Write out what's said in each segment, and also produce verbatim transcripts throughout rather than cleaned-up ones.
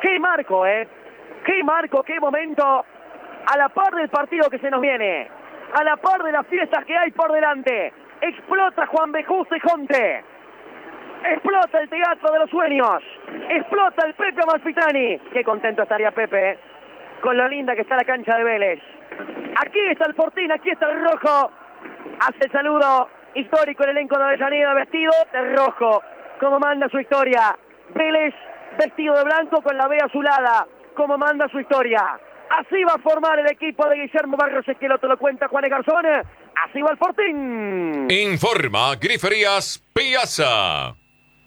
¡Qué marco, eh! ¡Qué marco, qué momento! A la par del partido que se nos viene, a la par de las fiestas que hay por delante, explota Juan B. Justo y Jonte. Explota el Teatro de los Sueños. Explota el Pepe Amalfitani. Qué contento estaría Pepe, eh, con lo linda que está la cancha de Vélez. Aquí está el Fortín, aquí está el rojo. Hace el saludo histórico el elenco de Avellaneda, vestido de rojo, como manda su historia. Vélez vestido de blanco con la B azulada, como manda su historia. Así va a formar el equipo de Guillermo Barros Esqueloto, lo cuenta Juan Garzón. Así va el Fortín. Informa Griferías Piazza.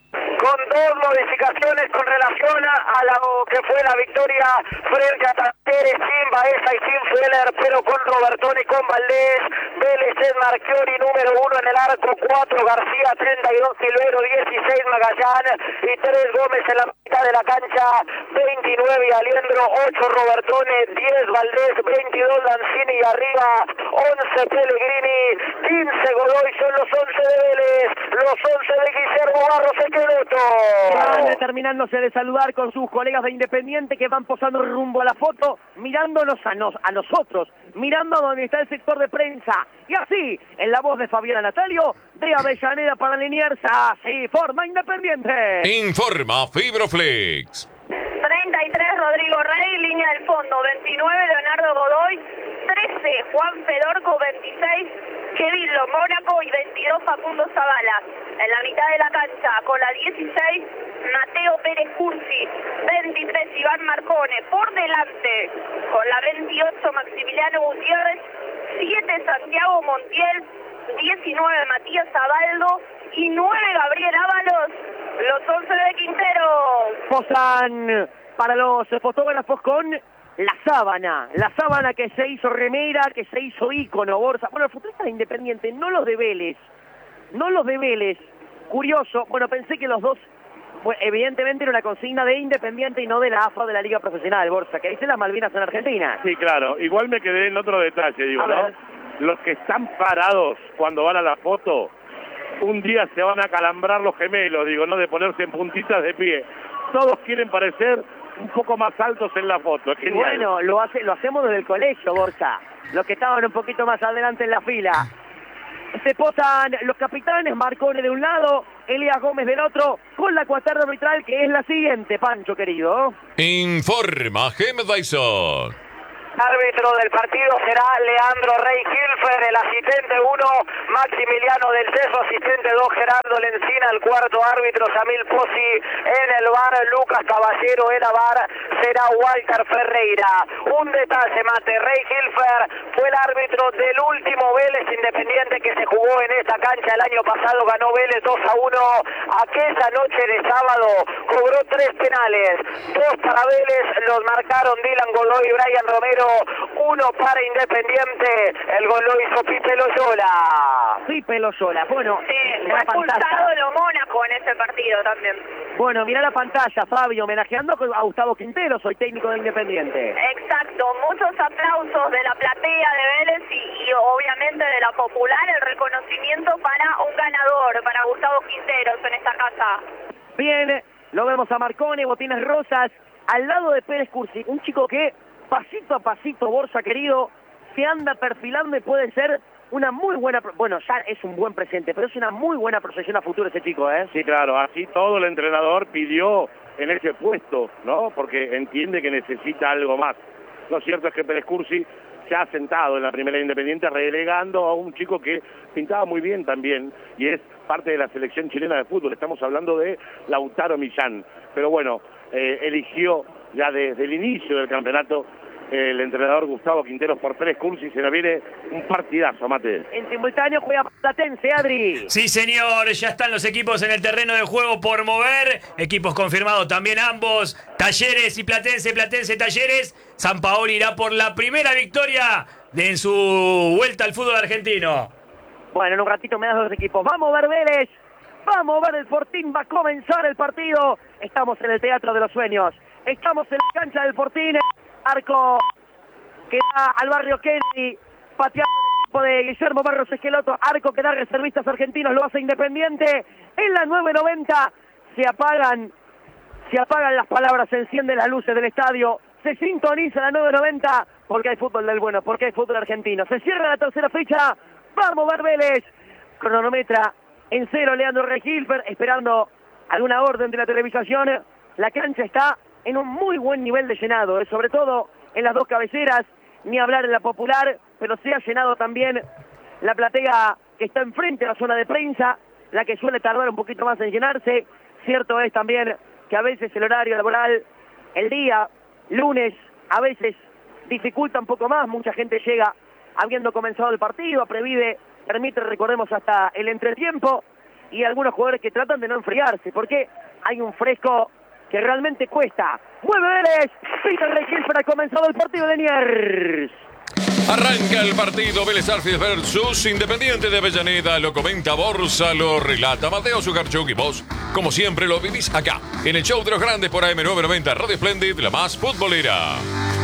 Con dos modificaciones con relación a lo que fue la victoria frente a Talleres, sin Baeza y sin Feller, pero con Robertón y con Valdés. Vélez es Marchiori número uno en el arco, cuatro García, treinta y dos Silvero, dieciséis Magallán y tres Gómez en la mitad de la cancha, veintinueve Aliendro, ocho Robertone, diez Valdés, veintidós Lanzini y arriba once Pellegrini, quince Godoy, son los once de Vélez, los once de Guillermo Barros Esqueloto. Van terminándose de saludar con sus colegas de Independiente que van posando rumbo a la foto, mirándonos a, nos, a nosotros, mirando a donde está el sector de prensa. Y así, en la voz de Fabiana Natalio, de Avellaneda para Liniers, así forma Independiente. Informa Fibroflex. treinta y tres Rodrigo Rey, línea del fondo, veintinueve Leonardo Godoy, trece Juan Fedorco, veintiséis Kevin Lo Mónaco y veintidós Facundo Zavala. En la mitad de la cancha, con la dieciséis, Mateo Pérez Cursi, veintitrés Iván Marcone, por delante, con la veintiocho Maximiliano Gutiérrez, siete Santiago Montiel, diecinueve Matías Abaldo y nueve Gabriel Ábalos, los once de Quintero. Posan para los fotógrafos con la sábana, la sábana que se hizo remera, que se hizo ícono, bolsa. Bueno, los futbolistas de Independiente, no los de Vélez, no los de Vélez. Curioso, bueno, pensé que los dos, bueno, evidentemente era una consigna de Independiente y no de la A F A de la Liga Profesional, Borsa, que dice las Malvinas en Argentina. Sí, claro, igual me quedé en otro detalle, digo, A ¿no? ver. Los que están parados cuando van a la foto, un día se van a calambrar los gemelos, digo, ¿no? De ponerse en puntitas de pie. Todos quieren parecer un poco más altos en la foto, es Y genial. bueno, lo, hace, lo hacemos desde el colegio, Borsa. Los que estaban un poquito más adelante en la fila. Se posan los capitanes, Marcone de un lado, Elías Gómez del otro, con la cuaterna arbitral que es la siguiente, Pancho querido. Informa Gem Dyson. Árbitro del partido será Leandro Rey Hilfer, el asistente uno, Maximiliano del Ceso, asistente dos, Gerardo Lencina, el cuarto árbitro, Samil Pozzi, en el bar, Lucas Caballero, en la bar, será Walter Ferreira. Un detalle, Mate, Rey Hilfer fue el árbitro del último Vélez Independiente que se jugó en esta cancha el año pasado, ganó Vélez dos a uno, aquella noche de sábado cobró tres penales, dos para Vélez, los marcaron Dylan Godoy y Brian Romero, uno para Independiente, el gol lo hizo Pipe Loyola. Pipe Loyola, bueno, Sí, la fue expulsado pantalla. Lo Mónaco en ese partido también. Bueno, mirá la pantalla, Fabio, homenajeando a Gustavo Quintero, soy técnico de Independiente. Exacto, muchos aplausos de la platea de Vélez y, y obviamente de la popular, el reconocimiento para un ganador, para Gustavo Quinteros en esta casa. Bien, lo vemos a Marcone, botines rosas, al lado de Pérez Cursi, un chico que pasito a pasito, Borsa querido, se anda perfilando y puede ser una muy buena, bueno, ya es un buen presente, pero es una muy buena proyección a futuro ese chico, ¿eh? Sí, claro, así todo el entrenador pidió en ese puesto, ¿no? Porque entiende que necesita algo más. Lo cierto es que Pérez Cursi se ha sentado en la primera Independiente relegando a un chico que pintaba muy bien también y es parte de la selección chilena de fútbol. Estamos hablando de Lautaro Millán. Pero bueno, eh, eligió ya desde el inicio del campeonato el entrenador Gustavo Quinteros por Pérez Cursi. Se nos viene un partidazo, Mate. En simultáneo juega Platense, Adri. Sí, señor, ya están los equipos en el terreno de juego por mover. Equipos confirmados también ambos. Talleres y Platense, Platense, Talleres. Sampaoli irá por la primera victoria de en su vuelta al fútbol argentino. Bueno, en un ratito me das los equipos. Vamos a ver Vélez. Vamos a ver el Fortín. Va a comenzar el partido. Estamos en el Teatro de los Sueños. Estamos en la cancha del Fortín. Arco que da al barrio Kennedy. Pateando el equipo de Guillermo Barros Esqueloto. Arco que da reservistas argentinos. Lo hace Independiente. En la nueve noventa se apagan se apagan las palabras, se encienden las luces del estadio, se sintoniza la nueve noventa, porque hay fútbol del bueno, porque hay fútbol argentino. Se cierra la tercera fecha, vamos a ver Vélez. Cronometra en cero, Leandro Rey-Hilfer, esperando alguna orden de la televisación. La cancha está en un muy buen nivel de llenado, eh, sobre todo en las dos cabeceras, ni hablar en la popular, pero se ha llenado también la platea que está enfrente a la zona de prensa, la que suele tardar un poquito más en llenarse. Cierto es también que a veces el horario laboral, el día, lunes, a veces dificulta un poco más, mucha gente llega habiendo comenzado el partido, Previde permite, recordemos, hasta el entretiempo, y algunos jugadores que tratan de no enfriarse, porque hay un fresco que realmente cuesta. ¡Mueve Vélez! Peter Rey-Hilfer, ha comenzado el partido de Liniers. Arranca el partido Vélez Arfield versus Independiente de Avellaneda. Lo comenta Borsa, lo relata Mateo Zugarchuk y vos, como siempre, lo vivís acá, en el show de los grandes por A M nueve noventa Radio Splendid, la más futbolera.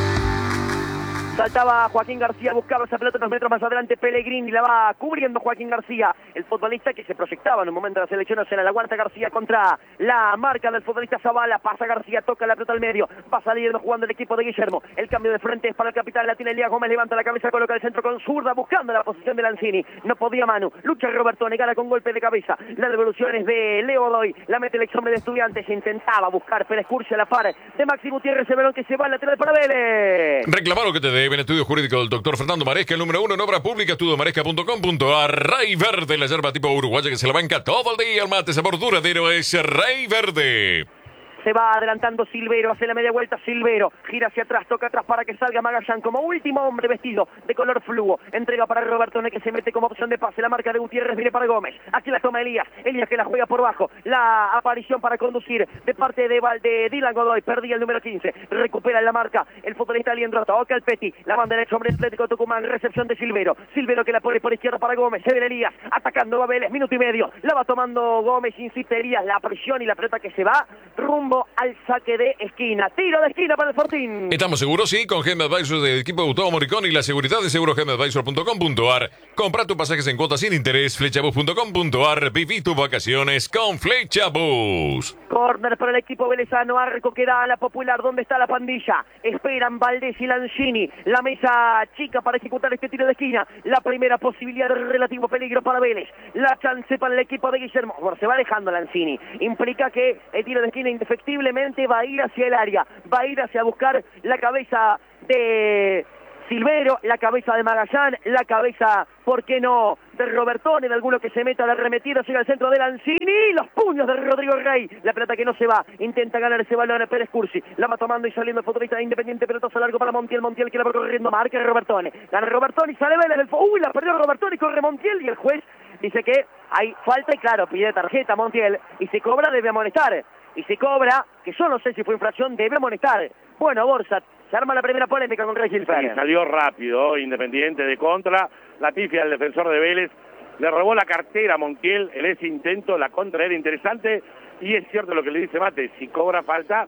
Saltaba Joaquín García, buscaba esa pelota unos metros más adelante, Pellegrini la va cubriendo Joaquín García, el futbolista que se proyectaba en un momento de la selección nacional. Aguanta García contra la marca del futbolista Zavala, pasa García, toca la pelota al medio, va saliendo jugando el equipo de Guillermo, el cambio de frente es para el capitán, la tiene Elías Gómez, levanta la cabeza, coloca el centro con zurda, buscando la posición de Lanzini, no podía Manu, lucha Roberto, negala con golpe de cabeza, la devolución es de Leo Godoy, la mete el ex hombre de Estudiantes, intentaba buscar Pérez Curcio a la par de Maxi Gutiérrez, el balón que se va al lateral para Vélez. Reclamar lo que te debe en estudio jurídico del doctor Fernando Maresca, el número uno en obra pública, estudio maresca punto com punto a r. Rey Verde, la yerba tipo uruguaya que se la banca todo el día. El mate sabor duradero es Rey Verde. Se va adelantando Silvero, hace la media vuelta Silvero, gira hacia atrás, toca atrás para que salga Magallán como último hombre vestido de color fluo, entrega para Robertone que se mete como opción de pase, la marca de Gutiérrez viene para Gómez, aquí la toma Elías, Elías que la juega por bajo, la aparición para conducir de parte de, de Dylan Godoy, perdía el número quince, recupera la marca, el futbolista Liendro, toca el Peti, la banda derecha hombre Atlético Tucumán, recepción de Silvero, Silvero que la pone por izquierda para Gómez, se viene Elías, atacando a Vélez, minuto y medio, la va tomando Gómez, insiste Elías, la presión y la pelota que se va rumbo al saque de esquina, tiro de esquina para el Fortín. ¿Estamos seguros? Sí, con G M Advisor del equipo de Gustavo Morricone y la seguridad de seguro G M Advisor punto com punto a r. Compra tus pasajes en cuotas sin interés, flechabus punto com punto a r. Viví tus vacaciones con Flechabus. Corner para el equipo velezano, arco que da a la popular, ¿dónde está la pandilla? Esperan Valdés y Lanzini, la mesa chica para ejecutar este tiro de esquina, la primera posibilidad de relativo peligro para Vélez, la chance para el equipo de Guillermo, bueno, se va dejando Lanzini, implica que el tiro de esquina indefectiblemente va a ir hacia el área, va a ir hacia buscar la cabeza de Silvero, la cabeza de Magallán, la cabeza, ¿por qué no?, de Robertone, de alguno que se meta de arremetido, llega al centro de Lanzini, los puños de Rodrigo Rey, la pelota que no se va, intenta ganar ese balón a Pérez Cursi, la va tomando y saliendo el futbolista de Independiente, pelotazo largo para Montiel, Montiel que la va corriendo, marca Robertone, gana Robertone y sale Vélez del fo- uy, la perdió Robertone y corre Montiel y el juez dice que hay falta y claro, pide tarjeta Montiel y si cobra debe amonestar. Y si cobra, que yo no sé si fue infracción, debe amonestar. Bueno, Borsa, se arma la primera polémica con Rey-Hilfer. Sí, salió rápido, Independiente de contra, la pifia del defensor de Vélez, le robó la cartera a Montiel en ese intento, la contra era interesante, y es cierto lo que le dice Mate, si cobra falta,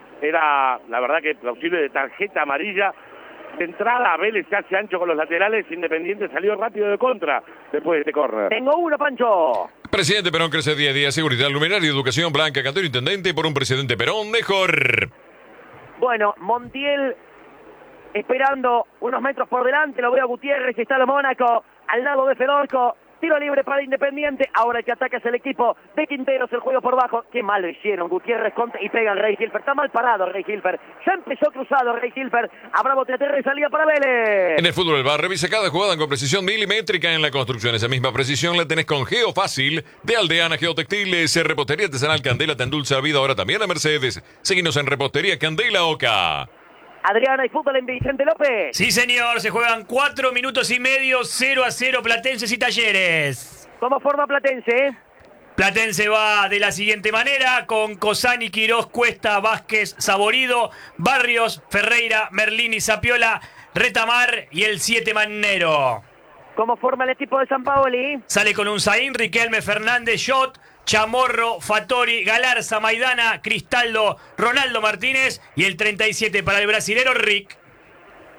era la verdad que plausible de tarjeta amarilla. De entrada a Vélez se hace ancho con los laterales, Independiente salió rápido de contra después de este córner. Tengo uno, Pancho. Presidente Perón crece día a día, seguridad, luminaria, educación, Blanca, cantor, intendente, por un presidente Perón mejor. Bueno, Montiel esperando unos metros por delante, lo veo a Gutiérrez, está el Mónaco, al lado de Fedorco, tiro libre para Independiente, ahora el que ataca es el equipo de Quinteros, el juego por bajo, qué mal lo hicieron, Gutiérrez contra y pega el Rey-Hilfer, está mal parado Rey-Hilfer, ya empezó cruzado Rey-Hilfer, habrá boteaterra y salida para Vélez. En el fútbol del bar, revisa cada jugada con precisión milimétrica en la construcción. Esa misma precisión la tenés con Geofácil de Aldeana Geotextiles, Repostería Artesanal Candela, te endulza la vida, ahora también a Mercedes. Seguinos en Repostería Candela Oca. Adriana, y fútbol en Vicente López. Sí, señor, se juegan cuatro minutos y medio, cero a cero, Platenses y Talleres. ¿Cómo forma Platense? eh? Platense va de la siguiente manera, con Cosani, Quirós, Cuesta, Vázquez, Saborido, Barrios, Ferreira, Merlini, Sapiola, Retamar y el siete Manero. ¿Cómo forma el equipo de San Paoli? Sale con un Zain, Riquelme, Fernández, Shot, Chamorro, Fattori, Galarza, Maidana, Cristaldo, Ronaldo Martínez y el treinta y siete para el brasilero Rick.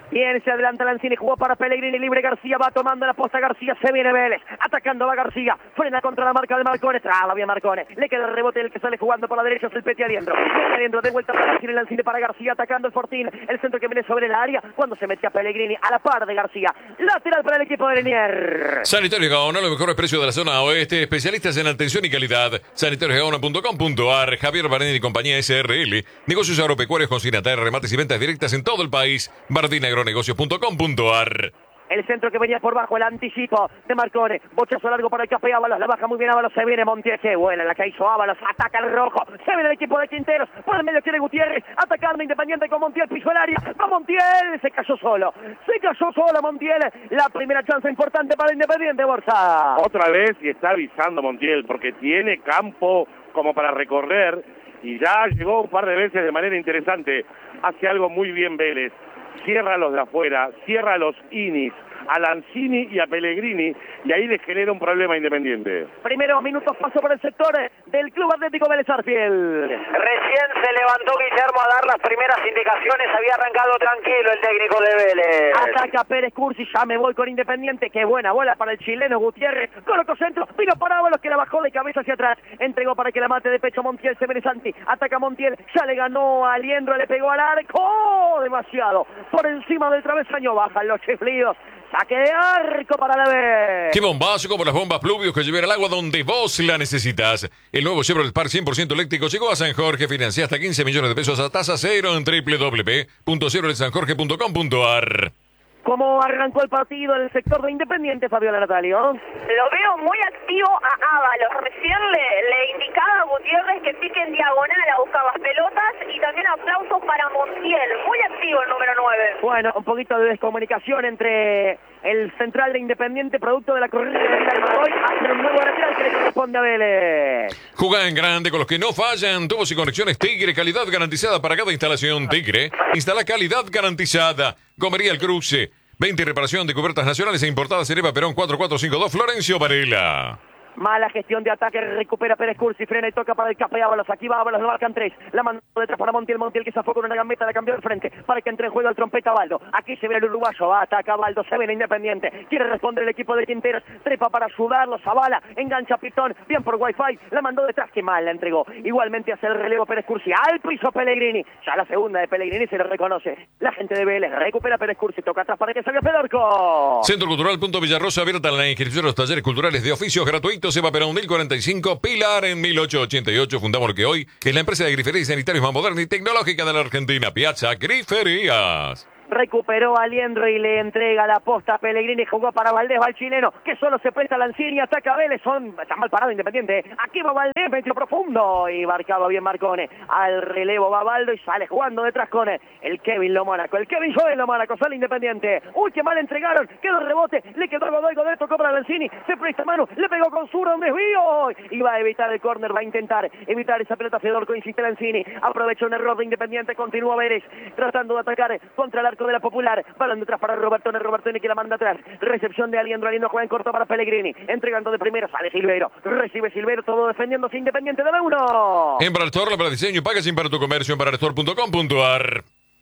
Bien, se adelanta Lanzini, jugó para Pellegrini, libre García, va tomando la posta García, se viene Vélez, atacando va García, frena contra la marca de Marcone, traba bien Marcone, le queda el rebote el que sale jugando por la derecha, es el Peti Aliendro, Peti Aliendro de vuelta para Lanzini, Lanzini para García, atacando el Fortín, el centro que viene sobre el área, cuando se metía Pellegrini a la par de García, lateral para el equipo de Linier. Sanitarios Gaona, los mejores precios de la zona oeste, especialistas en atención y calidad, sanitarios gaona punto com punto a r, Javier Barenini y compañía S R L, negocios agropecuarios con Sinatar, remates y ventas directas en todo el país, Bardín agronegocios punto com punto a r. El centro que venía por bajo, el anticipo de Marcone, bochazo largo para el Café Ábalos, la baja muy bien Ábalos, se viene Montiel, que buena la que hizo Ábalos, ataca el rojo, se viene el equipo de Quinteros, por el medio quiere Gutiérrez, atacando Independiente con Montiel, pisó el área, va Montiel, se cayó solo, se cayó solo Montiel, la primera chance importante para Independiente, Borja. Otra vez y está avisando Montiel, porque tiene campo como para recorrer, y ya llegó un par de veces de manera interesante, hace algo muy bien Vélez. Cierra a los de afuera, cierra a los Inis, a Lanzini y a Pellegrini, y ahí les genera un problema a Independiente. Primeros minutos pasó por el sector del Club Atlético Vélez Sarsfield. Recién se levantó Guillermo a dar las primeras indicaciones, había arrancado tranquilo el técnico de Vélez. Ataca Pérez Cursi, ya me voy con Independiente, qué buena bola para el chileno Gutiérrez, colocó centro, vino para Ábalos que la bajó de cabeza hacia atrás, entregó para que la mate de pecho Montiel, se viene Santi, ataca Montiel, ya le ganó a Aliendro, le pegó al arco, demasiado, por encima del travesaño, bajan los chiflidos. Saque de arco para la B. Qué bombazo como las bombas Pluvios que llevan el agua donde vos la necesitas. El nuevo Chevrolet Spark cien por ciento eléctrico llegó a San Jorge. Financia hasta quince millones de pesos a tasa cero en doble u doble u doble u punto chevrolet san jorge punto com punto a r. ¿Cómo arrancó el partido en el sector de Independiente, Fabiola Natalio? Lo veo muy activo a Ábalos. Recién le, le indicaba a Gutiérrez que pique en diagonal a buscar las pelotas y también aplausos para Montiel. Muy activo el número nueve. Bueno, un poquito de descomunicación entre el central de Independiente, producto de la corrida de hoy, hacia un nuevo lateral que le corresponde a Vélez. Juega en grande con los que no fallan. Tubos y conexiones Tigre, calidad garantizada para cada instalación Tigre. Instala calidad garantizada. Comería el Cruce. veinte reparación de cubiertas nacionales e importadas en Eva Perón cuatro cuatro cinco dos, Florencio Varela. Mala gestión de ataque, recupera Pérez Cursi, frena y toca para el Café Ábalos, aquí va Ábalos, lo marcan tres, la mandó detrás para Montiel, Montiel que se afocó con una gambeta, la cambió al frente, para que entre en juego el trompeta Baldo, aquí se ve el uruguayo, ataca Baldo, se viene Independiente, quiere responder el equipo de Quinteros, trepa para ayudarlo, Zavala, engancha Pitón, bien por Wi-Fi, la mandó detrás, que mal la entregó, igualmente hace el relevo Pérez Cursi, al piso Pellegrini, ya la segunda de Pellegrini se le reconoce, la gente de Vélez, recupera Pérez Cursi, toca atrás para que salga Pedorco. Centro Cultural Punto Villarrosa, abierta la inscripción a los talleres culturales de oficios gratuitos, Eva Perón mil cuarenta y cinco, Pilar en mil ochocientos ochenta y ocho, fundamos lo que hoy es la empresa de griferías y sanitarios más moderna y tecnológica de la Argentina, Piazza Griferías. Recuperó a Aliendro y le entrega la posta a Pellegrini, jugó para Valdés, va el chileno, que solo se presta a Lanzini, ataca a Vélez, son, está mal parado Independiente, aquí va Valdés, metió profundo, y marcaba bien Marcone, al relevo va Baldo y sale jugando detrás con él, el Kevin Lomónaco, el Kevin Joel Lomónaco, sale Independiente, uy, qué mal entregaron, quedó el rebote, le quedó a Godoy, Godoy tocó para Lanzini, se presta mano, le pegó con zurda, un desvío, y va a evitar el córner, va a intentar evitar esa pelota, Fedorco, insiste Lanzini, aprovecha un error de Independiente, continúa Vélez, tratando de atacar contra el arco de la Popular, balón detrás para Robertone, Robertone que la manda atrás, recepción de Aliendro, Aliendro juega en corto para Pellegrini, entregando de primera, sale Silvero, recibe Silvero, todo defendiéndose Independiente de uno. Embarastor, para diseño y packaging para tu comercio, embarastor punto com punto a r.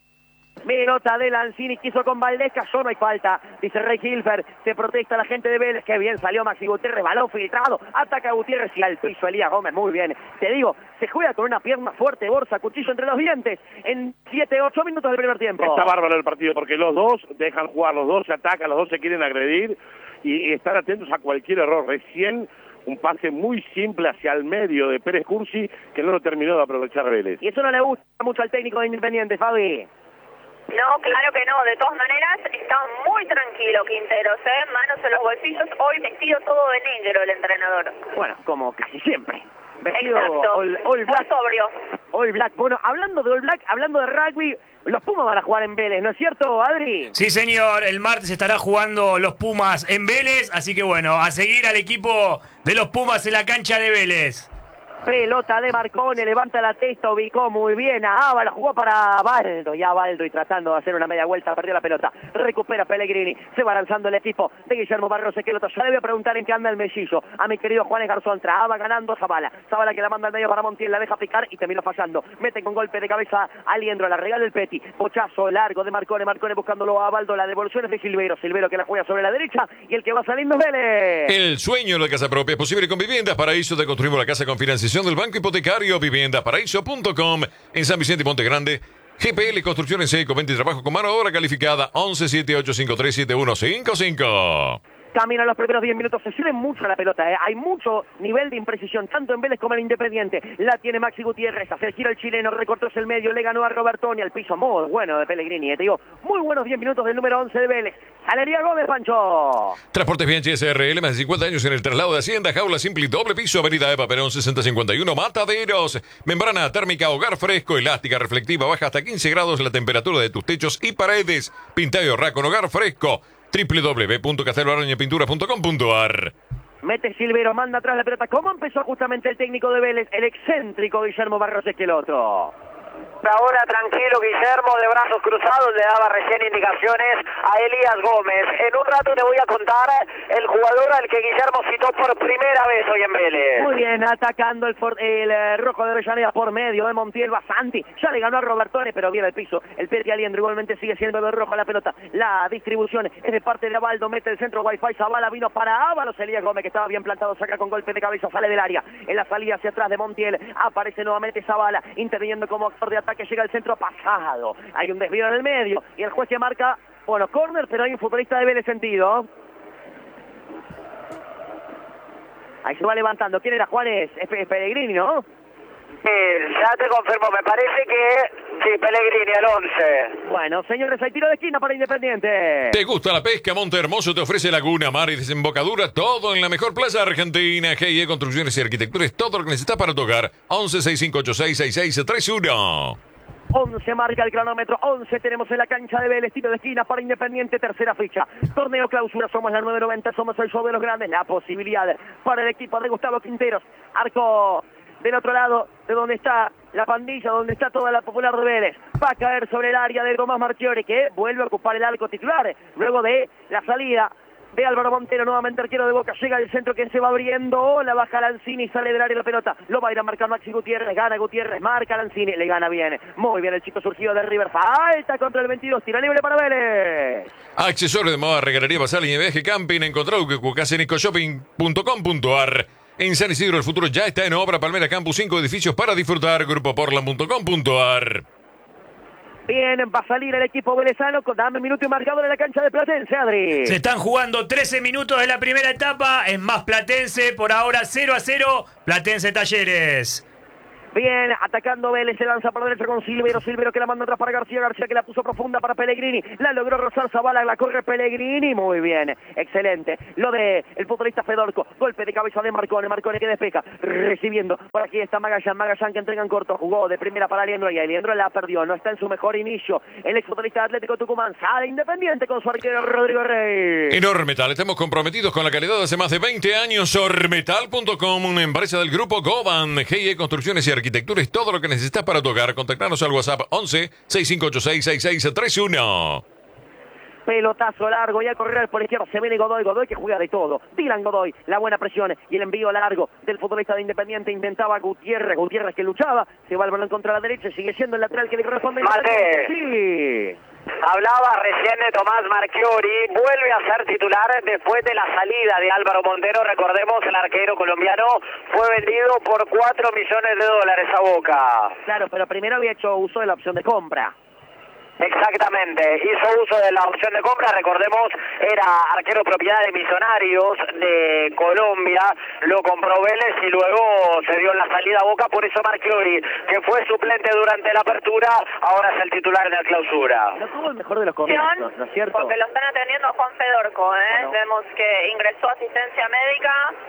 Minota de Lanzini, quiso con Valdés, cayó, no hay falta, dice Rey Hilfer, se protesta la gente de Vélez, que bien salió Maxi Gutiérrez, balón filtrado, ataca a Gutiérrez y al piso Elías Gómez, muy bien, te digo, se juega con una pierna fuerte, Borsa, cuchillo entre los dientes, en siete, ocho minutos del primer tiempo. Está bárbaro el partido, porque los dos dejan jugar, los dos se atacan, los dos se quieren agredir, y, y estar atentos a cualquier error. Recién un pase muy simple hacia el medio de Pérez Cursi, que no lo terminó de aprovechar Vélez. Y eso no le gusta mucho al técnico de Independiente, Fabi. No, claro que no. De todas maneras, está muy tranquilo Quinteros, ¿eh? Manos en los bolsillos. Hoy vestido todo de negro el entrenador. Bueno, como casi siempre. Vestido Exacto. all, all black. Muy sobrio. All Black. Bueno, hablando de All Black, hablando de rugby, los Pumas van a jugar en Vélez, ¿no es cierto, Adri? Sí, señor. El martes estará jugando los Pumas en Vélez. Así que bueno, a seguir al equipo de los Pumas en la cancha de Vélez. Pelota de Marcone, levanta la testa, ubicó muy bien a Ábalo, jugó para Baldo, y a Baldo y tratando de hacer una media vuelta, perdió la pelota, recupera Pellegrini, se va lanzando el equipo de Guillermo Barros Esqueloto. Ya le voy a preguntar en qué anda el mellizo a mi querido Juanes Garzón. Traba ganando Zabala, Zabala que la manda al medio para Montiel, la deja picar y terminó fallando, mete con golpe de cabeza a Liendro, la regala el Peti, pochazo largo de Marcone, Marcone buscándolo a Baldo, la devolución es de Silvero, Silvero que la juega sobre la derecha y el que va saliendo es Vélez. El sueño de la casa propia es posible con Viviendas Paraíso. Te construimos la casa con financiación del Banco Hipotecario vivienda paraíso punto com en San Vicente y Monte Grande. G P L Construcciones Seco, venta y trabajo con mano de obra calificada. Once siete ocho cinco tres siete uno cinco cinco. Caminan los primeros diez minutos, se sirve mucho la pelota, ¿eh? Hay mucho nivel de imprecisión, tanto en Vélez como en Independiente. La tiene Maxi Gutiérrez, hace el giro el chileno, recortó el medio, le ganó a Robertoni, al piso muy bueno de Pellegrini, ¿eh? Te digo, muy buenos diez minutos del número once de Vélez. Galería Gómez, Pancho. Transportes Bianchi S R L, más de cincuenta años en el traslado de Hacienda, jaula simple y doble piso, avenida Eva Perón sesenta cincuenta y uno, Mataderos. Membrana térmica, hogar fresco, elástica, reflectiva, baja hasta quince grados la temperatura de tus techos y paredes. Pinta y ahorra con hogar fresco. doble u doble u doble u punto casteloaraña pintura punto com punto a r. Mete Silvero, manda atrás la pelota. ¿Cómo empezó justamente el técnico de Vélez? El excéntrico Guillermo Barros Esqueloto. Ahora tranquilo Guillermo, de brazos cruzados, le daba recién indicaciones a Elías Gómez. En un rato te voy a contar el jugador al que Guillermo citó por primera vez hoy en Vélez. Muy bien, atacando el, for, el eh, rojo de Avellaneda por medio de Montiel, Basanti. Ya le ganó a Robertone, pero viene el piso. El Peti Aliendro igualmente sigue siendo el rojo la pelota. La distribución es de parte de Abaldo, mete el centro Wi-Fi, Zabala vino para Ábalos. Elías Gómez que estaba bien plantado, saca con golpe de cabeza, sale del área. En la salida hacia atrás de Montiel, aparece nuevamente Zabala, interviniendo como actor de ataque. Que llega el centro pasado, hay un desvío en el medio y el juez se marca, bueno, córner, pero hay un futbolista de Vélez sentido. Ahí se va levantando. ¿Quién era? Juanes? Es Pellegrini, ¿no? Eh, ya te confirmo, me parece que sí, Pellegrini al once. Bueno, señores, hay tiro de esquina para Independiente. ¿Te gusta la pesca? Monte Hermoso te ofrece laguna, mar y desembocadura, todo en la mejor plaza argentina. G I E Construcciones y Arquitectura es todo lo que necesitas para tu hogar. once seis cinco ocho seis seis seis tres uno. once marca el cronómetro, once tenemos en la cancha de Vélez, tiro de esquina para Independiente, tercera ficha, torneo clausura, somos la nueve noventa, somos el show de los grandes, la posibilidad para el equipo de Gustavo Quinteros, arco del otro lado, de donde está la pandilla, donde está toda la popular de Vélez, va a caer sobre el área de Tomás Marchiori, que vuelve a ocupar el arco titular, luego de la salida de Álvaro Montero, nuevamente arquero de Boca, llega el centro que se va abriendo, la baja Lanzini, sale del área la pelota, lo va a ir a marcar Maxi Gutiérrez, gana Gutiérrez, marca Lanzini, le gana bien, muy bien el chico surgido de River, falta contra el veintidós, tiro libre para Vélez. Accesorios de moda, regalería basal y viaje camping, encontrado en ecoshopping punto com punto a r. En San Isidro el futuro ya está en obra, Palmera Campus, cinco edificios para disfrutar, grupo portland punto com punto a r. Bien, va a salir el equipo velezano con dame minuto y marcador en la cancha de Platense, Adri. Se están jugando trece minutos de la primera etapa. Es más Platense, por ahora cero a cero. Platense Talleres. Bien, atacando Vélez, se lanza por derecha con Silvero, Silvero que la manda atrás para García, García que la puso profunda para Pellegrini, la logró rozar Zabala, la corre Pellegrini, muy bien, excelente, lo de el futbolista Fedorco, golpe de cabeza de Marcone, Marcone que despeja, recibiendo, por aquí está Magallán, Magallán que entrega en corto, jugó de primera para Aliendro y Aliendro la perdió, no está en su mejor inicio, el exfutbolista Atlético Tucumán, sale Independiente con su arquero Rodrigo Rey. En Ormetal estamos comprometidos con la calidad de hace más de veinte años, ormetal punto com, una empresa del grupo Goban, G I E Construcciones y Arquitectura es todo lo que necesitas para tu hogar. Contactanos al WhatsApp once seis cinco ocho seis seis seis tres uno. Pelotazo largo y a correr por izquierda se viene Godoy, Godoy que juega de todo. Dylan Godoy, la buena presión y el envío largo del futbolista de Independiente. Intentaba Gutiérrez, Gutiérrez que luchaba, se va el balón contra la derecha, sigue siendo el lateral que le corresponde. Mate. Sí. Hablaba recién de Tomás Marchiori, vuelve a ser titular después de la salida de Álvaro Montero. Recordemos, el arquero colombiano fue vendido por cuatro millones de dólares a Boca. Claro, pero primero había hecho uso de la opción de compra. Exactamente, hizo uso de la opción de compra, recordemos, era arquero propiedad de Millonarios de Colombia, lo compró Vélez y luego se dio en la salida a Boca, por eso Marchiori, que fue suplente durante la apertura, ahora es el titular en la clausura. No tuvo el mejor de los comienzos, ¿no es cierto? Porque lo están atendiendo a Juan Fedorco, ¿eh? Bueno. Vemos que ingresó asistencia médica.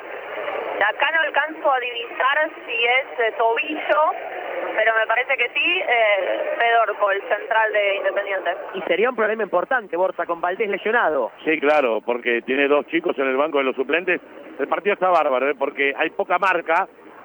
Acá no alcanzo a divisar si es eh, tobillo, pero me parece que sí, eh, Fedorco, el central de Independiente. Y sería un problema importante, Borja, con Valdés lesionado. Sí, claro, porque tiene dos chicos en el banco de los suplentes. El partido está bárbaro, ¿eh? Porque hay poca marca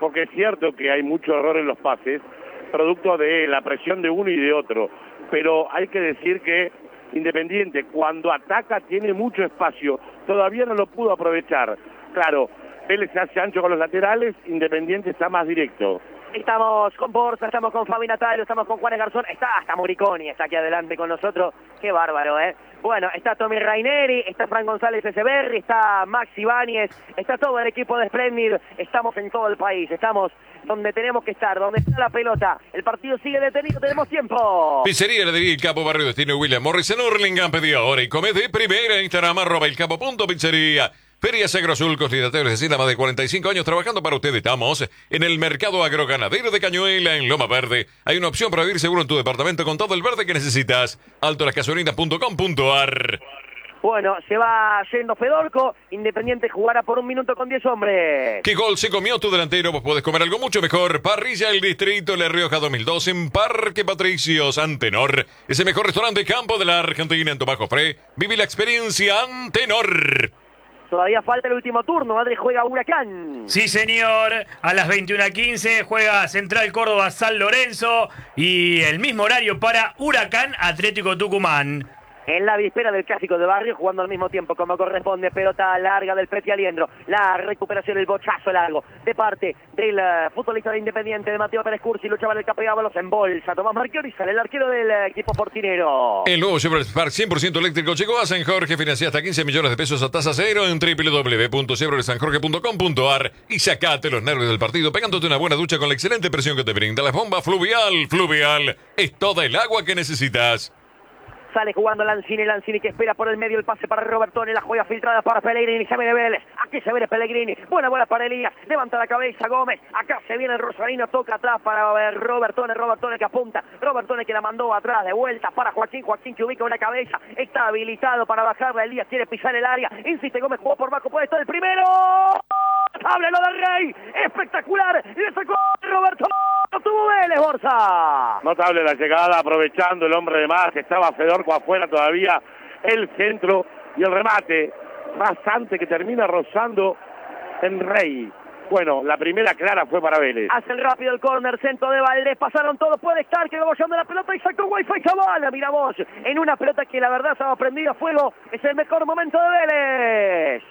porque es cierto que hay mucho error en los pases, producto de la presión de uno y de otro, pero hay que decir que Independiente cuando ataca tiene mucho espacio, todavía no lo pudo aprovechar. Claro, Vélez se hace ancho con los laterales, Independiente está más directo. Estamos con Borsa, estamos con Fabi Natalio, estamos con Juanes Garzón, está hasta Moriconi, está aquí adelante con nosotros, qué bárbaro, ¿eh? Bueno, está Tommy Raineri, está Fran González Echeverri, está Max Ibáñez, está todo el equipo de Splendid, estamos en todo el país, estamos donde tenemos que estar, donde está la pelota, el partido sigue detenido, tenemos tiempo. Pizzería Heladería El Capo, Barrio Destino, William Morris en Hurlingham, pedí ahora y come de primera, Instagram, arroba el capo punto pizzería. Feria Sagro Azul, Constitutores de Cena, más de cuarenta y cinco años trabajando para ustedes. Estamos en el Mercado Agroganadero de Cañuela, en Loma Verde. Hay una opción para vivir seguro en tu departamento con todo el verde que necesitas. alto las gasolinas punto com punto ar. Bueno, se va yendo Fedorco, Independiente jugará por un minuto con diez hombres. ¿Qué gol se comió tu delantero? Vos podés comer algo mucho mejor. Parrilla El Distrito, La Rioja dos mil dos, en Parque Patricios, Antenor. Es el mejor restaurante campo de la Argentina, en Tomás Fre. Viví la experiencia Antenor. Todavía falta el último turno, Adri juega Huracán. Sí, señor. A las veintiuna quince juega Central Córdoba San Lorenzo y el mismo horario para Huracán Atlético Tucumán. En la víspera del clásico de barrio, jugando al mismo tiempo como corresponde, pelota larga del Peti Aliendro, la recuperación, el bochazo largo de parte del uh, futbolista de Independiente, de Mateo Pérez Cursi, luchaba en el Capeábalos en bolsa, Tomás Marchiori, sale el arquero del uh, equipo portinero. El nuevo Chevrolet Spark cien por ciento eléctrico llegó a San Jorge, financia hasta quince millones de pesos a tasa cero en doble u doble u doble u punto chevrolet san jorge punto com punto ar y sacate los nervios del partido pegándote una buena ducha con la excelente presión que te brinda la bomba Fluvial. Fluvial es toda el agua que necesitas. Sale jugando Lanzini, Lanzini que espera por el medio el pase para Robertone, la juega filtrada para Pellegrini, se viene Vélez, aquí se viene Pellegrini, buena bola para Elías, levanta la cabeza Gómez, acá se viene el Rosarino, toca atrás para ver Robertone, Robertone que apunta, Robertone que la mandó atrás, de vuelta para Joaquín, Joaquín que ubica una cabeza, está habilitado para bajarla, Elías quiere pisar el área, insiste Gómez, jugó por bajo, puede estar el primero, ¡Hable lo del Rey! ¡Espectacular! ¡Y le sacó Roberto! ¡Tuvo Vélez, Borsa! Notable la llegada, aprovechando el hombre de más, estaba Fedorco afuera todavía, el centro y el remate, bastante que termina rozando en Rey. Bueno, la primera clara fue para Vélez. Hace el rápido el córner, centro de Valdés, pasaron todos, puede estar, que va llevando la pelota y sacó Wi-Fi Zavala, mira vos, en una pelota que la verdad estaba prendida a fuego, es el mejor momento de Vélez.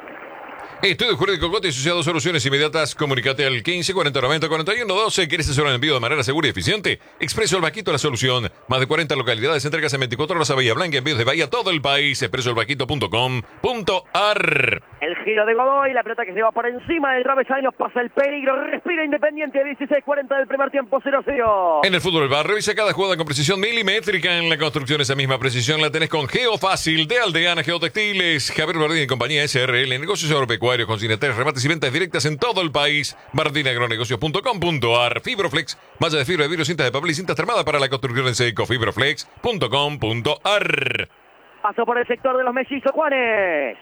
Estudio Jurídico Cote y Asociados, soluciones inmediatas. Comunicate al quince cuarenta noventa cuarenta y uno doce. ¿Quieres hacer un envío de manera segura y eficiente? Expreso El Vaquito, la solución. Más de cuarenta localidades, entregas en veinticuatro horas a Bahía Blanca, envíos de Bahía a todo el país. expreso el vaquito punto com punto ar. El giro de Godoy, la pelota que se va por encima del travesaño, pasa el peligro, respira Independiente, dieciséis cuarenta del primer tiempo, cero cero. En el fútbol bar, revisa cada jugada con precisión milimétrica. En la construcción, esa misma precisión la tenés con Geofácil de Aldeana Geotextiles. Javier Bardín y compañía S R L, negocios agropecuarios, consignatarios, remates y ventas directas en todo el país. bardín agronegocios punto com punto ar. Fibroflex, malla de fibra de vidrio, cintas de papel y cintas termadas para la construcción en seco. Fibroflex punto com punto ar. Pasó por el sector de los mellizos, Juanes.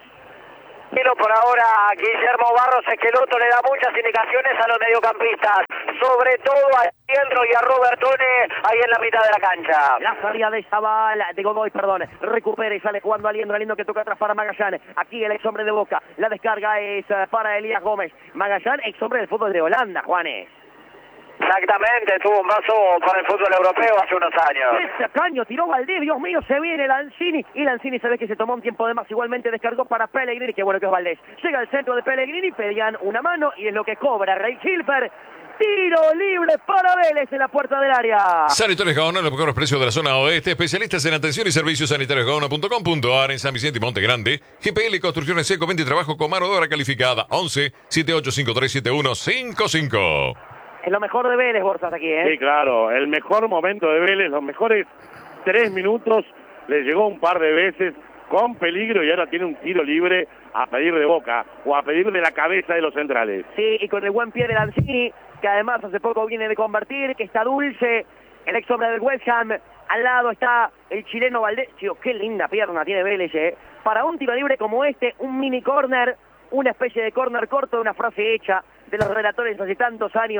Pero por ahora Guillermo Barros Esqueloto le da muchas indicaciones a los mediocampistas, sobre todo a Aliendro y a Robertone ahí en la mitad de la cancha. La salida de Zavala, de Godoy, perdón, recupera y sale jugando Aliendro, Aliendro que toca atrás para Magallanes, aquí el ex hombre de Boca, la descarga es para Elías Gómez, Magallanes, ex hombre del fútbol de Holanda, Juanes. Exactamente, tuvo un paso por el fútbol europeo hace unos años. Ese caño tiró Valdés, Dios mío, se viene Lanzini, y Lanzini se ve que se tomó un tiempo de más, igualmente descargó para Pellegrini, que bueno que es Valdés. Llega al centro de Pellegrini, pedían una mano, y es lo que cobra Rey Hilfer. Tiro libre para Vélez en la puerta del área. Sanitarios Gaona, los mejores precios de la zona oeste. Especialistas en atención y servicios sanitarios gaona punto com punto ar en San Vicente y Monte Grande. G P L Construcciones Seco, venta y trabajo con mano de obra calificada. once, setenta y ocho cincuenta y tres setenta y uno cincuenta y cinco. Es lo mejor de Vélez, Borzas, aquí, ¿eh? Sí, claro, el mejor momento de Vélez, los mejores tres minutos, le llegó un par de veces con peligro y ahora tiene un tiro libre a pedir de Boca o a pedir de la cabeza de los centrales. Sí, y con el buen pie de Lanzini, que además hace poco viene de convertir, que está Dulce, el ex hombre del West Ham, al lado está el chileno Valdés. Tío, qué linda pierna tiene Vélez, ¿eh? Para un tiro libre como este, un mini corner, una especie de corner corto, una frase hecha de los relatores hace tantos años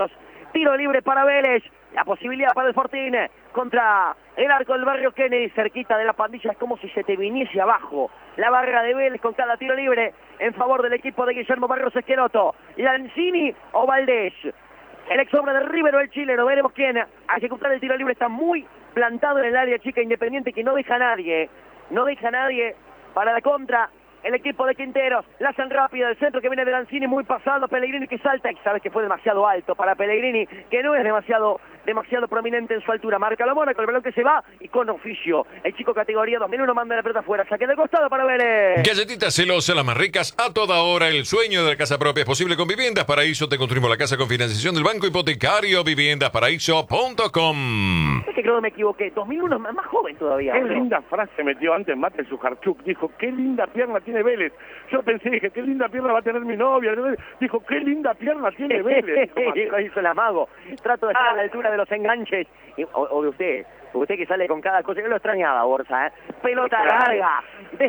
Tiro libre para Vélez. La posibilidad para el Fortín contra el arco del barrio Kennedy, cerquita de la pandilla. Es como si se te viniese abajo la barra de Vélez con cada tiro libre en favor del equipo de Guillermo Barros Esqueloto. Lanzini o Valdés. El ex hombre de River o el chileno. Veremos quién a ejecutar el tiro libre. Está muy plantado en el área chica Independiente, que no deja a nadie. No deja a nadie para la contra. El equipo de Quinteros, la hacen rápido, el centro que viene de Lanzini, muy pasado, Pellegrini que salta, y sabes que fue demasiado alto para Pellegrini, que no es demasiado demasiado prominente en su altura. Marca la Mónaco, el balón que se va, y con oficio, el chico categoría dos mil uno manda la pelota afuera, saque de costado para Vélez. Galletitas Celosa, las más ricas, a toda hora. El sueño de la casa propia es posible con Viviendas Paraíso. Te construimos la casa con financiación del Banco Hipotecario. Viviendas Paraíso punto com. Es que creo que me equivoqué, dos mil uno es más joven todavía. Qué ¿no? linda frase metió antes Mate Sujarchuk. Dijo, qué linda pierna tiene Vélez. Yo pensé, dije, qué linda pierna va a tener mi novia. Dijo, qué linda pierna tiene Vélez. Lo hizo el amago. Trato de estar a la altura de los enganches. O, o de usted. Usted que sale con cada cosa. Yo lo extrañaba, Borsa, ¿eh? Pelota larga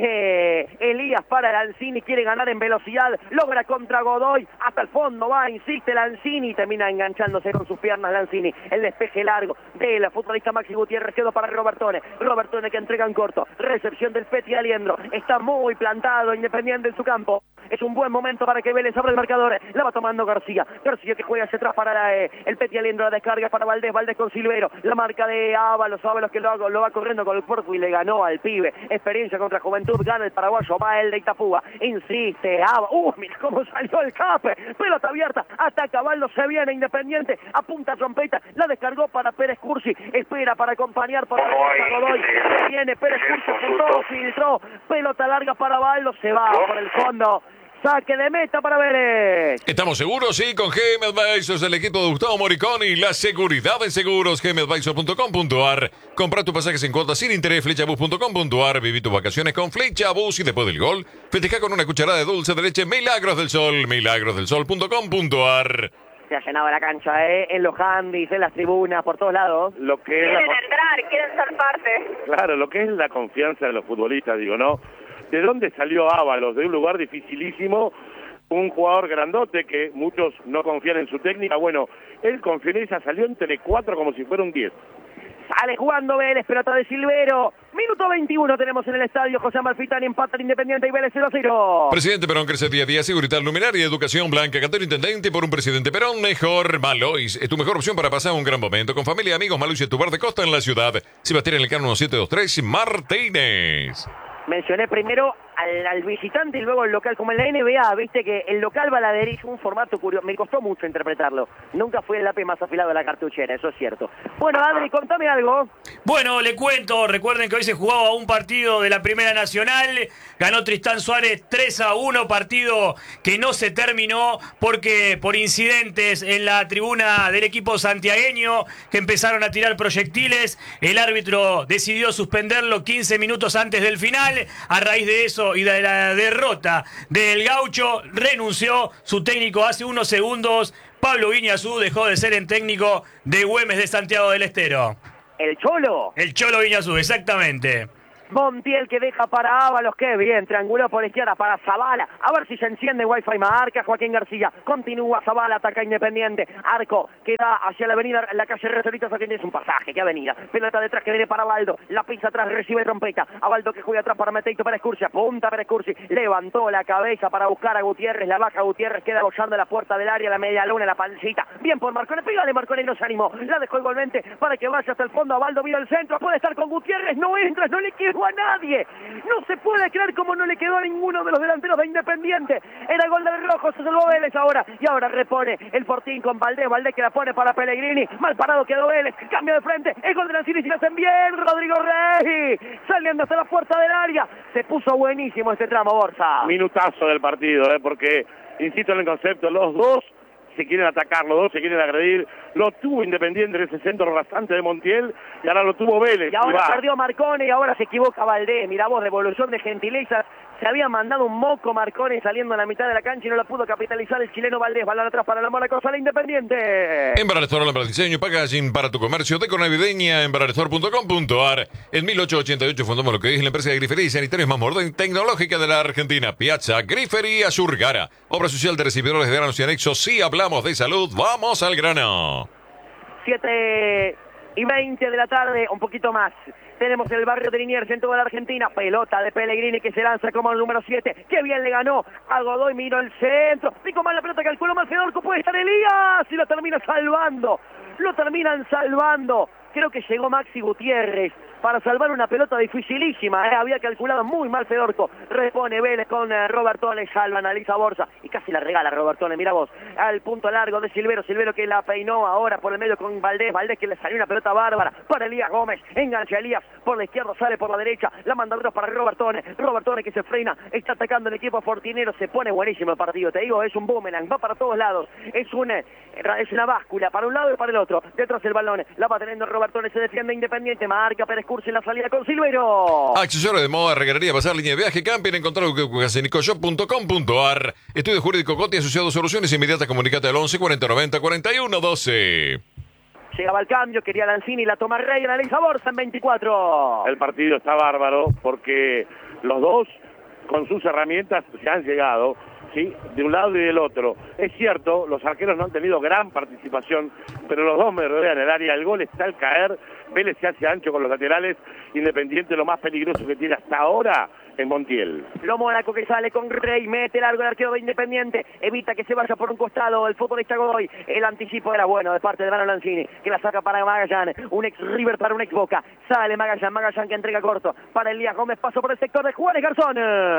de Elías para Lanzini. Quiere ganar en velocidad. Logra contra Godoy. Hasta el fondo va. Insiste Lanzini. Y termina enganchándose con sus piernas Lanzini. El despeje largo del futbolista Maxi Gutiérrez. Quedó para Robertone. Robertone que entrega en corto. Recepción del Peti Aliendro. Está muy plantado Independiente en su campo. Es un buen momento para que Vélez abra el marcador. La va tomando García. García que juega hacia atrás para la, eh, el Peti Aliendro. La descarga para Valdés. Valdés con Silvero. La marca de Ábalos. Ábalos que lo, lo va corriendo con el cuerpo y le ganó al pibe. Experiencia contra Juventud. Gana el paraguayo. Va el de Itapúa. Insiste. Ábalos. Uh, mira cómo salió el cape. Pelota abierta. Ataca Baldo. Se viene Independiente. Apunta trompeta. La descargó para Pérez Cursi. Espera para acompañar por Godoy. Viene Pérez Cursi. Apuntó. Filtró. Pelota larga para Baldo. Se va por el fondo. Saque de meta para Vélez. ¿Estamos seguros? Sí, con G M Advisors, el equipo de Gustavo Moriconi y la seguridad de seguros. G M Advisors punto com punto a r. Compra tus pasajes en cuotas sin interés. Flechabus punto com punto a r. Viví tus vacaciones con Flechabus y después del gol, festeja con una cucharada de dulce de leche Milagros del Sol. Milagros del Sol punto com punto a r. Se ha llenado la cancha, ¿eh? En los handis, en las tribunas, por todos lados. Lo que es Quieren la... entrar, quieren ser parte. Claro, lo que es la confianza de los futbolistas, digo, ¿no? ¿De dónde salió Ábalos? De un lugar dificilísimo, un jugador grandote que muchos no confían en su técnica. Bueno, él confió en ella, salió entre cuatro como si fuera un diez. Sale jugando Vélez, pelota de Silvero. Minuto veintiuno tenemos en el estadio. José Amalfitani empata el Independiente y Vélez cero a cero. Presidente Perón crece día a día. Seguridad Luminaria, Educación Blanca, Cantero Intendente. Por un Presidente Perón mejor. Malois es tu mejor opción para pasar un gran momento. Con familia, amigos, Malois es tu bar de costa en la ciudad. Sebastián en el Cano siete dos tres, Martínez. Mencioné primero al, al visitante y luego el local, como en la N B A, viste que el local va a la derecha, un formato curioso, me costó mucho interpretarlo, nunca fue el lápiz más afilado de la cartuchera, eso es cierto. Bueno, Adri, contame algo. Bueno, le cuento, recuerden que hoy se jugaba un partido de la Primera Nacional, ganó Tristán Suárez tres a uno, partido que no se terminó porque por incidentes en la tribuna del equipo santiagueño que empezaron a tirar proyectiles, el árbitro decidió suspenderlo quince minutos antes del final. A raíz de eso y de la derrota del Gaucho, renunció su técnico hace unos segundos. Pablo Viñazú dejó de ser el técnico de Güemes de Santiago del Estero. ¿El Cholo? El Cholo Viñazú, exactamente. Montiel que deja para Ábalos, qué bien, trianguló por izquierda para Zavala, a ver si se enciende Wi-Fi, marca Joaquín García, continúa Zavala, ataca Independiente, Arco, que da hacia la avenida, la calle Retoritos, aquí es un pasaje, qué avenida, pelota detrás que viene para Baldo, la pisa atrás, recibe trompeta, a Baldo que juega atrás para Meteito Pérez Cursi, apunta Pérez Cursi, levantó la cabeza para buscar a Gutiérrez, la baja Gutiérrez, queda bollando la puerta del área, la media luna, la pancita, bien por Marcone, pégale Marcone y no se animó, la dejó igualmente para que vaya hasta el fondo, a Baldo vio el centro, puede estar con Gutiérrez, no entra, no le quedó a nadie, no se puede creer cómo no le quedó a ninguno de los delanteros de Independiente, era gol del Rojo, se salvó Vélez ahora, y ahora repone el Fortín con Valdés, Valdés que la pone para Pellegrini, mal parado quedó Vélez, cambio de frente, el gol de Lanzini y se hacen bien, Rodrigo Rey, saliendo hasta la puerta del área, se puso buenísimo este tramo, Borsa. Minutazo del partido, ¿eh? Porque, insisto en el concepto, los dos se quieren atacar, los dos se quieren agredir, lo tuvo Independiente en ese centro rasante de Montiel, y ahora lo tuvo Vélez. Y ahora y perdió Marcone y ahora se equivoca Valdés, mirá vos, devolución de gentileza, Se había mandado un moco Marcone saliendo en la mitad de la cancha y no la pudo capitalizar el chileno Valdés. Balón atrás para la Mónaco, sale Independiente. Embarrastor, para diseño y packaging para tu comercio. Deco navideña, embarrastor punto com punto ar. En mil ochocientos ochenta y ocho fundamos lo que es la empresa de grifería y sanitarios más moderna y tecnológica de la Argentina. Piazza Grifería Surgara. Obra social de recibidores de granos y anexos. Si hablamos de salud, vamos al grano. siete y veinte de la tarde, un poquito más. Tenemos el barrio de Liniers en toda la Argentina. Pelota de Pellegrini que se lanza como el número siete. Qué bien le ganó a Godoy. Miró el centro. Pico mal la pelota, calculó mal Fedorco. Puede estar Elías. Y lo termina salvando. Lo terminan salvando. Creo que llegó Maxi Gutiérrez para salvar una pelota dificilísima. ¿eh? Había calculado muy mal Fedorco. Repone Vélez con eh, Robertone. Salva, analiza Borsa. Y casi la regala Robertone. Mira vos. Al punto largo de Silvero. Silvero que la peinó ahora por el medio con Valdés. Valdés que le salió una pelota bárbara para Elías Gómez. Engancha Elías. Por la izquierda sale por la derecha. La manda atrás para Robertone. Robertone que se frena. Está atacando el equipo fortinero. Se pone buenísimo el partido. Te digo, es un boomerang. Va para todos lados. Es una, es una báscula para un lado y para el otro. Detrás el balón. La va teniendo Robertone. Se defiende Independiente. Marca Pérez Cursi en la salida con Silvero. Accesorios de moda, regalería, pasar línea de viaje, camping, encontrar casenicoshop punto com punto ar. Estudio Jurídico Coti, asociado Soluciones Inmediatas, comunicate al once cuarenta noventa cuarenta y uno doce. Llegaba el cambio, quería Lanzini, la toma Rey, analiza Borsa en veinticuatro. El partido está bárbaro porque los dos con sus herramientas se han llegado, ¿sí? De un lado y del otro. Es cierto, los arqueros no han tenido gran participación, pero los dos me rodean el área. El gol está al caer. Vélez se hace ancho con los laterales. Independiente, lo más peligroso que tiene hasta ahora en Montiel. Lo Mónaco que sale con Rey, mete largo el arquero de Independiente, evita que se vaya por un costado el futbolista Godoy. El anticipo era bueno de parte de Mano Lanzini, que la saca para Magallán, un ex River para un ex Boca. Sale Magallán, Magallán que entrega corto para Elías Gómez, paso por el sector de Juárez Garzón.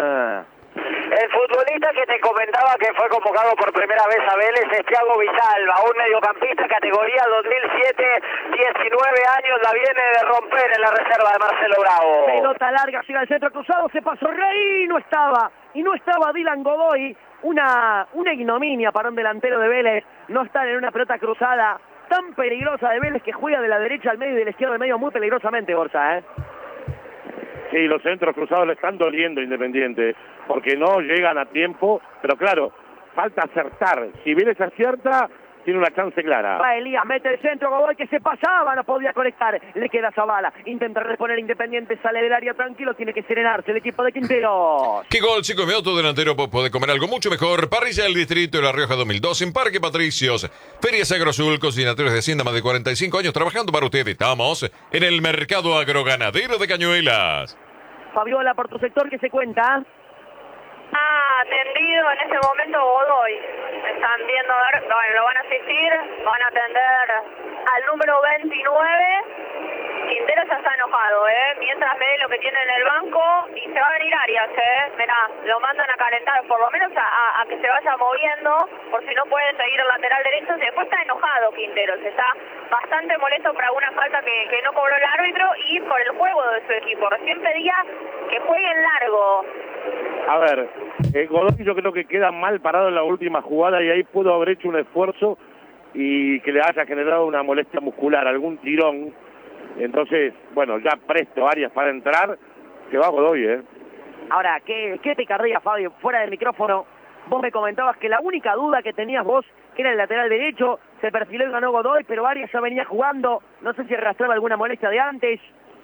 El futbolista que te comentaba que fue convocado por primera vez a Vélez es Thiago Villalba, un mediocampista categoría dos mil siete, diecinueve años, la viene de romper en la reserva de Marcelo Bravo. Pelota larga, llega al centro cruzado, se pasó Rey y no estaba, y no estaba Dylan Godoy. Una, una ignominia para un delantero de Vélez, no estar en una pelota cruzada tan peligrosa de Vélez que juega de la derecha al medio y de la izquierda al medio muy peligrosamente, Borja, ¿eh? Sí, los centros cruzados le están doliendo a Independiente, porque no llegan a tiempo, pero claro, falta acertar. Si Vélez acierta, tiene una chance clara. Va Elías, mete el centro, Godoy que se pasaba, no podía conectar, le queda Zavala, intenta reponer Independiente, sale del área tranquilo, tiene que serenarse el equipo de Quinteros. ¿Qué gol, chicos? Mi auto delantero puede comer algo mucho mejor. Parrilla del Distrito de La Rioja dos mil dos en Parque Patricios. Ferias Agrosul, cocinadores de Hacienda, más de cuarenta y cinco años trabajando para ustedes. Estamos en el mercado agroganadero de Cañuelas. Fabiola, por tu sector, ¿qué se cuenta? Ha atendido en ese momento Godoy. Están viendo, a ver, bueno, lo van a asistir, van a atender al número veintinueve. Quintero ya está enojado, ¿eh? Mientras ve lo que tiene en el banco y se va a venir Arias, ¿eh? Mirá, lo mandan a calentar, por lo menos a, a, a que se vaya moviendo, por si no puede seguir el lateral derecho. Después está enojado Quinteros, está bastante molesto por alguna falta que, que no cobró el árbitro y por el juego de su equipo. Recién pedía que jueguen largo. A ver, eh, Godoy yo creo que queda mal parado en la última jugada y ahí pudo haber hecho un esfuerzo y que le haya generado una molestia muscular, algún tirón. Entonces, bueno, ya presto Arias para entrar, se va Godoy, ¿eh? Ahora, ¿qué, qué picardía, Fabio? Fuera del micrófono, vos me comentabas que la única duda que tenías vos, que era el lateral derecho, se perfiló y ganó Godoy, pero Arias ya venía jugando, no sé si arrastraba alguna molestia de antes.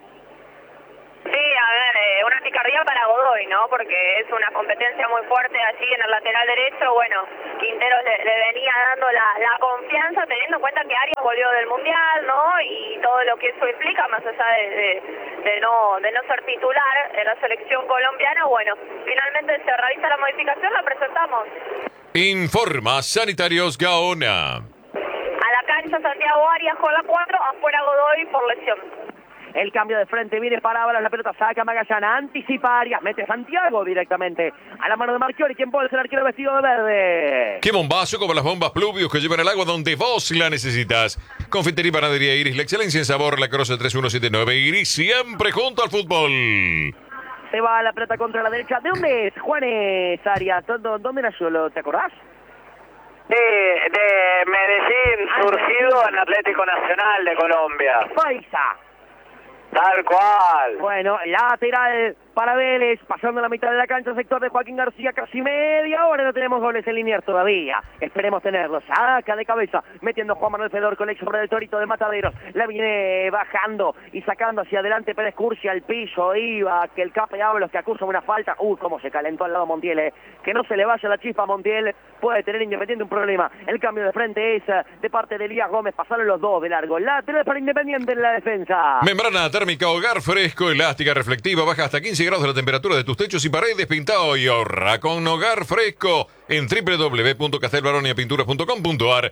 Sí, a ver, eh, una picardía para Godoy, ¿no? Porque es una competencia muy fuerte allí en el lateral derecho. Bueno, Quinteros le, le venía dando la, la confianza, teniendo en cuenta que Arias volvió del Mundial, ¿no? Y todo lo que eso implica, más allá de, de, de, no, de no ser titular en la selección colombiana. Bueno, finalmente se realiza la modificación, la presentamos. Informa Sanitarios Gaona. A la cancha Santiago Arias con la cuatro, afuera Godoy por lesión. El cambio de frente viene para ahora, la pelota saca Magallán, anticipa Arias, mete Santiago directamente a la mano de Marchiori, quien puede ser el arquero vestido de verde. Qué bombazo como las bombas Pluvius que llevan el agua donde vos la necesitas. Confitería y Panadería Iris, la excelencia en sabor, la Croce tres uno siete nueve. Iris, siempre junto al fútbol. Se va la pelota contra la derecha. ¿De dónde es Juanes Arias? ¿Dónde nació? ¿Te acordás? De, de Medellín, surgido en Atlético Nacional de Colombia. Paisa. Tal cual. Bueno, lateral para Vélez, pasando la mitad de la cancha, sector de Joaquín García, casi media hora, no tenemos goles en línea todavía, esperemos tenerlos, saca de cabeza, metiendo Juan Manuel Fedor con el sobre del Torito de Mataderos, la viene bajando y sacando hacia adelante Pérez Cursi al piso, iba, que el Cape Ábalos que acusa una falta, uy, cómo se calentó al lado Montiel, eh. que no se le vaya la chispa a Montiel, puede tener Independiente un problema, el cambio de frente es de parte de Elías Gómez, pasaron los dos de largo, lateral para Independiente en la defensa. Membrana térmica Hogar Fresco, elástica, reflectiva, baja hasta quince grados la temperatura de tus techos y paredes, pintado y ahorra con Hogar Fresco en doble u doble u doble u punto castelbaronia pinturas punto com punto a r.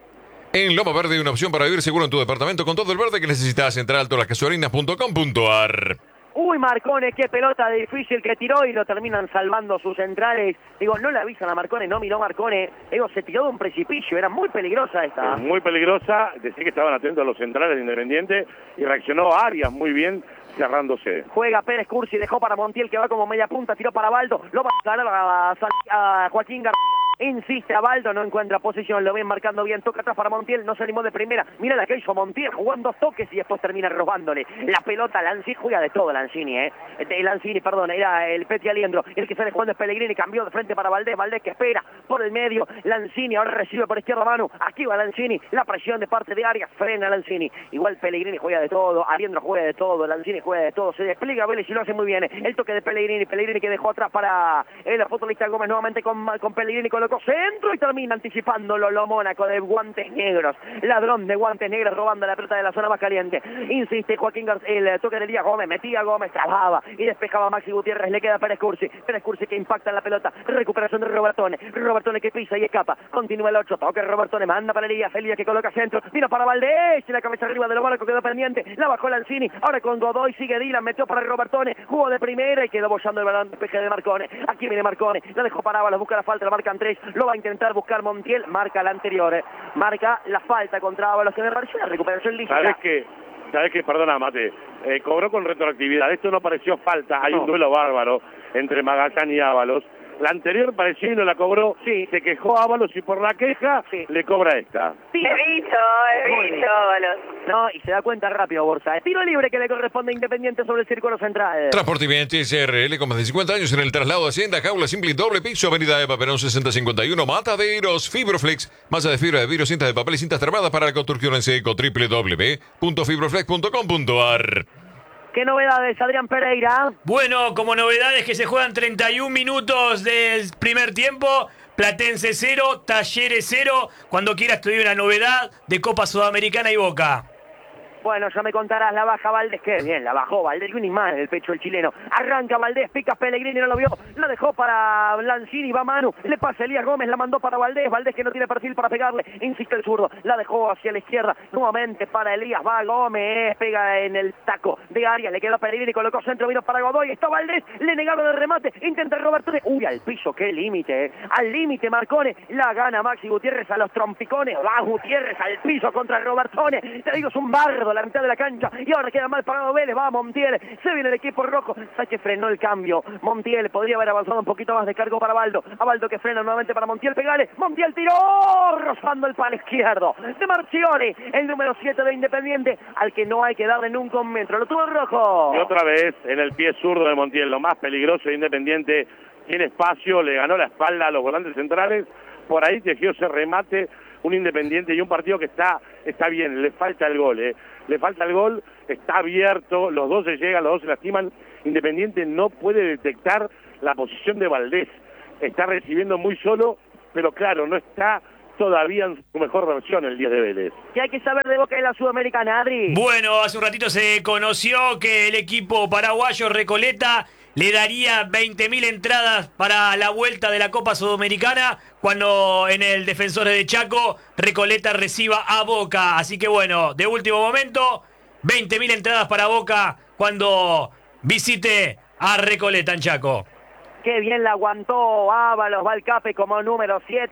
En Loma Verde, una opción para vivir seguro en tu departamento con todo el verde que necesitas. Entra alto las casuarinas punto com punto a r. Uy, Marcone, qué pelota difícil que tiró y lo terminan salvando sus centrales. Digo, no le avisan a Marcone, no miró Marcone. Digo, se tiró de un precipicio, era muy peligrosa esta. Muy peligrosa, decía que estaban atentos a los centrales de Independiente y reaccionó Arias muy bien, cerrándose. Juega Pérez Cursi, dejó para Montiel que va como media punta, tiró para Baldo, lo va a ganar a, a, a Joaquín García. Insiste a Baldo, no encuentra posición, lo ven marcando bien, toca atrás para Montiel, no se animó de primera, mira la que hizo Montiel, jugando dos toques y después termina robándole la pelota. Lanzini juega de todo, Lanzini, eh, de Lanzini, perdón, era el Peti Aliendro, el que sale jugando es Pellegrini, cambió de frente para Valdés, Valdés que espera por el medio, Lanzini ahora recibe por izquierda Manu, aquí va Lanzini, la presión de parte de Arias, frena Lanzini, igual Pellegrini juega de todo, Aliendro juega de todo, Lanzini juega de todo, se despliega Vélez y lo hace muy bien, el toque de Pellegrini, Pellegrini que dejó atrás para el futbolista Gómez nuevamente con, con Pellegrini, colocó centro y termina anticipándolo lo Mónaco de guantes negros, ladrón de guantes negros robando la pelota de la zona más caliente, insiste Joaquín García, el toque de Elías Gómez, metía Gómez, trababa y despejaba Maxi Gutiérrez, le queda Pérez Cursi, Pérez Cursi que impacta en la pelota, recuperación de Robertone, Robertone que pisa y escapa, continúa el ocho, toque Robertone, manda para Elías, Elías que coloca centro, vino para Valdés, y la cabeza arriba de lo Mónaco quedó pendiente, la bajó Lanzini, ahora con Godoy sigue Dylan, metió para Robertone, jugó de primera y quedó bollando el balón despeje de Marcone, aquí viene Marcone, la dejó para Ábalos, busca la falta, la marcan tres, lo va a intentar buscar Montiel, marca la anterior, eh. marca la falta contra Ábalos, que me pareció una recuperación lícita. ¿Sabes qué? ¿Sabes qué? Perdona, Mate, eh, cobró con retroactividad, esto no pareció falta, hay no. un duelo bárbaro entre Magallán y Ábalos. La anterior pareció y no la cobró, sí. Se quejó Ábalos y por la queja sí. le cobra esta. Sí, he visto, he visto Ábalos. No, y se da cuenta rápido, Borsa. Tiro libre que le corresponde a Independiente sobre el círculo central. Transporte y Vianchi S R L con más de cincuenta años en el traslado de Hacienda, jaula simple y doble piso, avenida Eva Perón sesenta cincuenta y uno, Mataderos, Fibroflex, masa de fibra de vidrio, cintas de papel y cintas termadas para la construcción en seco, doble u doble u doble u punto fibroflex punto com punto a r. ¿Qué novedades, Adrián Pereira? Bueno, como novedades que se juegan treinta y un minutos del primer tiempo, Platense cero, Talleres cero. Cuando quieras te doy una novedad de Copa Sudamericana y Boca. Bueno, ya me contarás la baja Valdés, que bien, la bajó Valdés, un imán en el pecho del chileno. Arranca Valdés, pica Pellegrini, no lo vio, la dejó para Lanzini, va Manu, le pasa Elías Gómez, la mandó para Valdés, Valdés que no tiene perfil para pegarle, insiste el zurdo, la dejó hacia la izquierda, nuevamente para Elías, va Gómez, pega en el taco de Arias, le quedó Pellegrini, colocó centro, vino para Godoy, está Valdés, le negaron el remate, intenta Roberto, uy, al piso, qué límite, eh. al límite Marcone, la gana Maxi Gutiérrez a los trompicones, va Gutiérrez al piso contra Robertone, te digo, es un bardo la mitad de la cancha y ahora queda mal parado Vélez, va Montiel, se viene el equipo rojo, Sánchez frenó el cambio, Montiel podría haber avanzado un poquito más de cargo para Baldo, a Baldo que frena nuevamente para Montiel, pegale, Montiel tiró, rozando el palo izquierdo de Marchiori, el número siete de Independiente, al que no hay que darle nunca un metro, lo tuvo el rojo. Y otra vez en el pie zurdo de Montiel, lo más peligroso de Independiente, tiene espacio, le ganó la espalda a los volantes centrales, por ahí tejió ese remate, un Independiente y un partido que está está bien, le falta el gol, eh. le falta el gol, está abierto, los dos se llegan, los dos se lastiman, Independiente no puede detectar la posición de Valdés, está recibiendo muy solo, pero claro, no está todavía en su mejor versión el diez de Vélez. ¿Qué hay que saber de Boca de la Sudamericana, Adri? Bueno, hace un ratito se conoció que el equipo paraguayo Recoleta le daría veinte mil entradas para la vuelta de la Copa Sudamericana cuando en el Defensores de Chaco Recoleta reciba a Boca. Así que bueno, de último momento, veinte mil entradas para Boca cuando visite a Recoleta en Chaco. Qué bien la aguantó Ábalos, va al Cape como número siete.